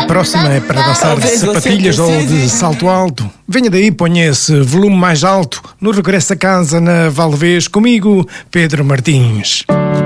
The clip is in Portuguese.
próxima é para dançar de sapatilhas ou de salto alto. Venha daí, ponha esse volume mais alto. No regresso a casa na Valvez, comigo, Pedro Martins.